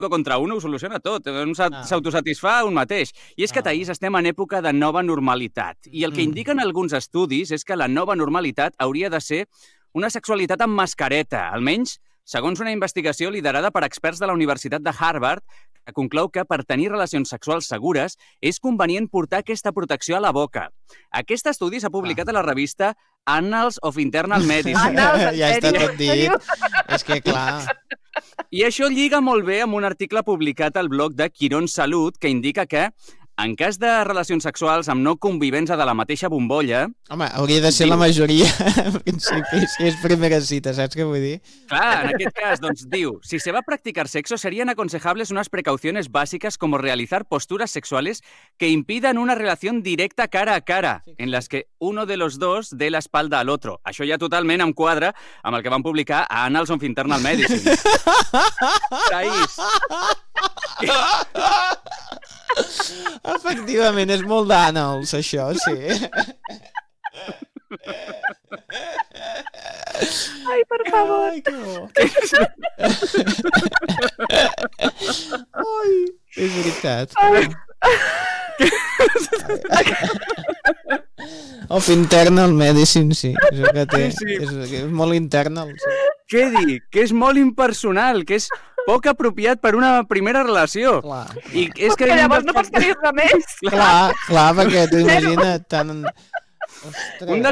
contra un ho soluciona tot, s'autosatisfà un mateix. I és que, Taís, estem en època de nova normalitat. I el que indiquen alguns estudis és que la nova normalitat hauria de ser una sexualitat amb mascareta, almenys segons una investigació liderada per experts de la Universitat de Harvard, que conclou que per tenir relacions sexuals segures és convenient portar aquesta protecció a la boca. Aquest estudi s'ha publicat a la revista Annals of Internal Medicine. Ja està tot dit. És que, clar... I això lliga molt bé amb un article publicat al blog de Quirón Salut que indica que, en cas de relacions sexuals amb no convivents de la mateixa bombolla... Home, hauria de ser la majoria, en principi, si és primera cita, saps què vull dir? Claro, en aquest cas, doncs, diu, si se va a practicar sexo, serían aconsejables unas precauciones básicas como realizar posturas sexuales que impidan una relación directa cara a cara, en las que uno de los dos dé la espalda al otro. Això ja totalment em quadra amb el que van publicar a Annals of Internal Medicine. Taís. Efectivament, és molt d'Annals, això, sí. Ai, per favor. Ai, que bo. Ai, és veritat. Of internal medicine, sí. És el que té. És molt internal. Sí. Què dic? Que és molt impersonal, que és poc apropiat per una primera relació. Clar. I és que llavors no pots tenir res més. Clar, perquè tu imagina't tant... Un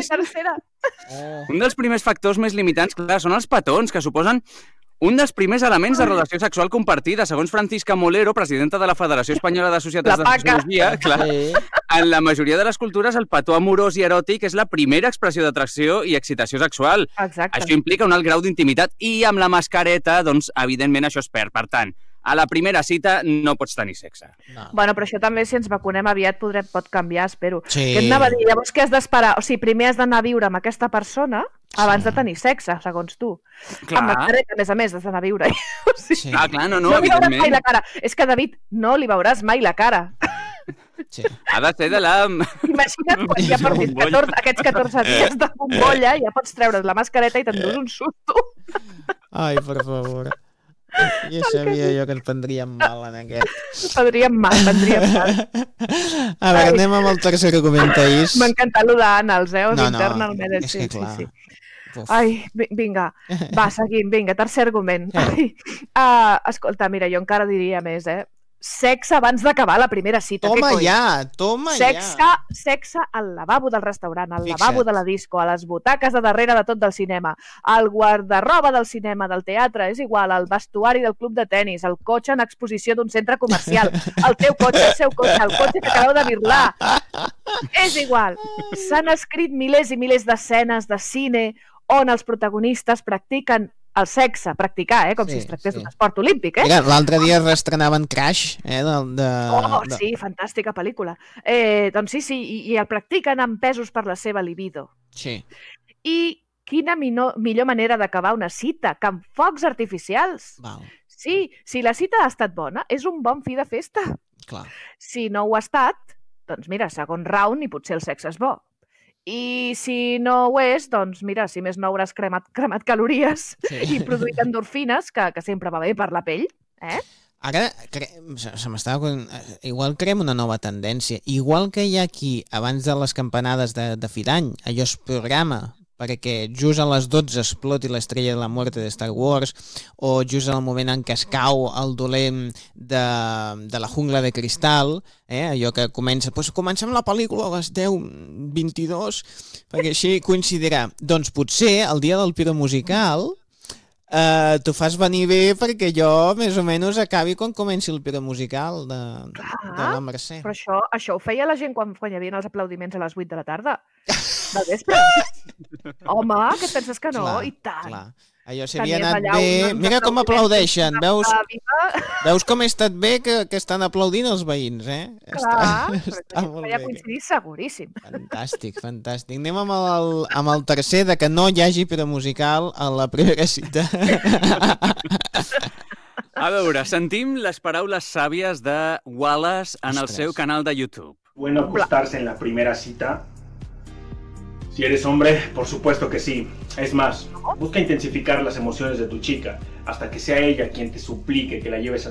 dels primers factors més limitants, clar, són els petons, que suposen un dels primers elements de relació sexual compartida. Segons Francisca Molero, presidenta de la Federació Espanyola de Societats de Sexologia, clar, en la majoria de les cultures el petó amorós i eròtic és la primera expressió d'atracció i excitació sexual. Exacte. Això implica un alt grau d'intimitat i amb la mascareta, doncs, evidentment, això es perd. Per tant, a la primera cita no pots tenir sexe. No. Bueno, però això també, si ens vacunem aviat, pot canviar, espero. Sí. Què et anava a dir? Llavors, què has d'esperar? O sigui, primer has d'anar a viure amb aquesta persona abans de tenir sexe, segons tu. Clar. Amb mascareta, a més, has d'anar a viure. O sigui, Sí. Clar, no, no li veuràs evidentment. mai la cara. És que, David, no li veuràs mai la cara. Sí. Ha de ser de la... Imagina't quan ja portis aquests 14 dies de bombolla, ja pots treure's la mascareta i t'endús un susto. Ai, per favor. Ja sabia jo que ens prendríem mal en aquest. Prendríem mal. A veure, anem amb el tercer argument, Taís. M'ha encantat allò d'Annals, of Internal és Medicine. que clar. Sí. Ai, vinga, va, seguim, vinga, tercer argument. Escolta, mira, jo encara diria més, sexe abans d'acabar la primera cita. Toma ja. Sexe al lavabo del restaurant, al lavabo de la disco, a les butaques de darrere de tot del cinema, al guardarroba del cinema, del teatre, és igual, al vestuari del club de tennis, al cotxe en exposició d'un centre comercial, el teu cotxe, el seu cotxe, el cotxe que acabeu de birlar. És igual. S'han escrit milers i milers d'escenes de cine on els protagonistes practiquen el sexe, practicar, com si es tractés d'un esport olímpic, Mira, l'altre dia reestrenaven Crash, sí, fantàstica pel·lícula. Doncs sí, i el practiquen amb pesos per la seva libido. Sí. I quina millor manera d'acabar una cita que amb focs artificials. Val. Sí, si la cita ha estat bona, és un bon fi de festa. Clar. Si no ho ha estat, doncs mira, segon round i potser el sexe és bo. I si no ho és, doncs mira, si més no hauràs cremat calories i produït endorfines, que sempre va bé per la pell. Ara, se m'estava... Igual creem una nova tendència. Igual que hi ha aquí, abans de les campanades de fi d'any, allò es programa perquè just a les 12 exploti l'estrella de la muerte de Star Wars, o just en el moment en què es cau el dolent de la jungla de cristal, allò que comença, doncs comencem la pel·lícula a les 10:22, perquè així coincidirà. Doncs potser el dia del piro musical t'ho fas venir bé perquè jo més o menys acabi quan comenci el piro musical de la Mercè. Però això ho feia la gent quan hi havia els aplaudiments a les 8 de la tarda. Del vespre. Home, què et penses que no? Clar, I tant. clar. Allò s'havia anat bé. Mira com aplaudeixen. Veus com ha estat bé que estan aplaudint els veïns, Clar, està però molt ja bé. coincidir seguríssim. Fantàstic. Anem amb el tercer de que no hi hagi piro musical a la primera cita. A veure, sentim les paraules sàvies de Wallace en el seu canal de YouTube. ¿Bueno acostarse en la primera cita? Si eres hombre, por supuesto que sí. Es más, busca intensificar las emociones de tu chica hasta que sea ella quien te suplique que la lleves a